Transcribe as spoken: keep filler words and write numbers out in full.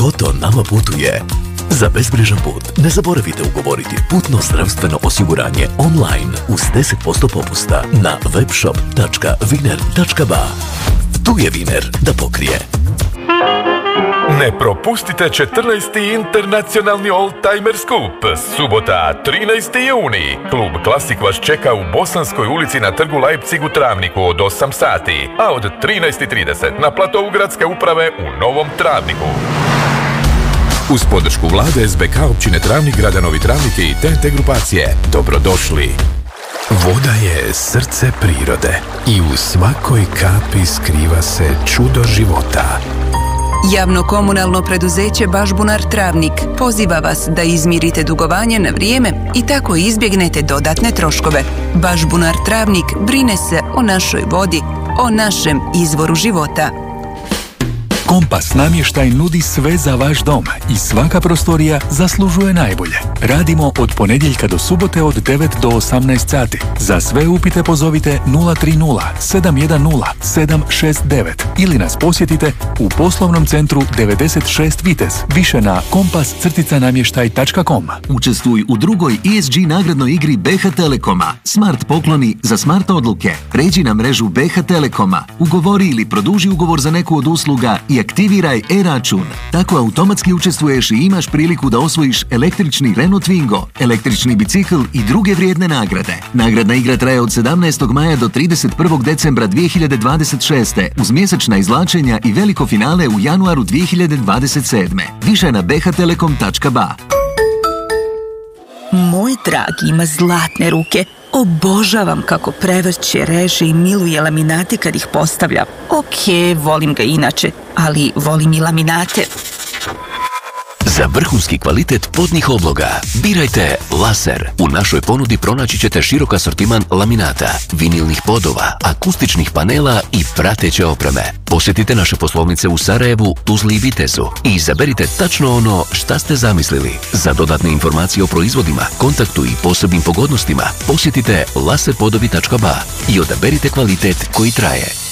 Foto nama putuje. Za bezbrižan put ne zaboravite ugovoriti putno zdravstveno osiguranje online uz deset posto popusta na webshop tačka viner tačka ba. Tu je Viner da pokrije. Ne propustite četrnaesti internacionalni oldtimer skup. Subota, trinaesti juni. Klub Klasik vas čeka u Bosanskoj ulici na trgu Leipzig u Travniku od osam sati, a od trinaest i trideset na platovu gradske uprave u Novom Travniku. Uz podršku vlade, es be ka općine Travnik, grada Novi Travnik i te en te grupacije. Dobrodošli. Voda je srce prirode i u svakoj kapi skriva se čudo života. Javno komunalno preduzeće Bažbunar Travnik poziva vas da izmirite dugovanje na vrijeme i tako izbjegnete dodatne troškove. Bažbunar Travnik brine se o našoj vodi, o našem izvoru života. Kompas namještaj nudi sve za vaš dom i svaka prostorija zaslužuje najbolje. Radimo od ponedjeljka do subote od devet do osamnaest sati. Za sve upite pozovite nula tri nula sedam jedan nula sedam šest devet ili nas posjetite u poslovnom centru devedeset šest Vitez, više na kompas namještaj tačka com. Učestvuj u drugoj E S G nagradnoj igri be ha Telekoma. Smart pokloni za smart odluke. Pređi na mrežu be ha Telekoma, ugovori ili produži ugovor za neku od usluga i aktiviraj e-račun. Tako automatski učestvuješ i imaš priliku da osvojiš električni Renault Twingo, električni bicikl i druge vrijedne nagrade. Nagradna igra traje od sedamnaestog maja do trideset prvog decembra dvije hiljade dvadeset šeste uz mjesečna izvlačenja i veliko finale u januaru dvije hiljade dvadeset sedme. Više na be ha telekom tačka ba. Moj dragi ima zlatne ruke. Obožavam kako prevrće, reže i miluje laminate kad ih postavlja. Ok, volim ga inače, ali volim i laminate. Za vrhunski kvalitet podnih obloga birajte Laser. U našoj ponudi pronaći ćete širok asortiman laminata, vinilnih podova, akustičnih panela i prateće opreme. Posjetite naše poslovnice u Sarajevu, Tuzli i Vitezu i izaberite tačno ono šta ste zamislili. Za dodatne informacije o proizvodima, kontaktu i posebnim pogodnostima posjetite laser podovi tačka ba i odaberite kvalitet koji traje.